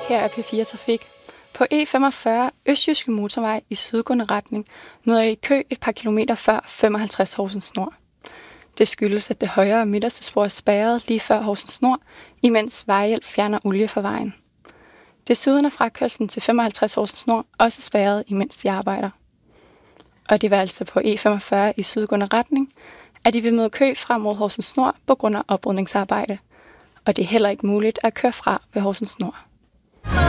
Her er P4 Trafik. På E45 Østjyske Motorvej i sydgående retning møder I kø et par kilometer før 55 Horsens Nord. Det skyldes, at det højre og midterste spor er spærret lige før Horsens Nord, imens Vejhjælp fjerner olie fra vejen. Desuden er frakørslen til 55 Horsens Nord også spærret, imens de arbejder. Og det var altså på E45 i sydgående retning, at de vil møde kø frem mod Horsens Nord på grund af oprydningsarbejde. Og det er heller ikke muligt at køre fra ved Horsens Nord.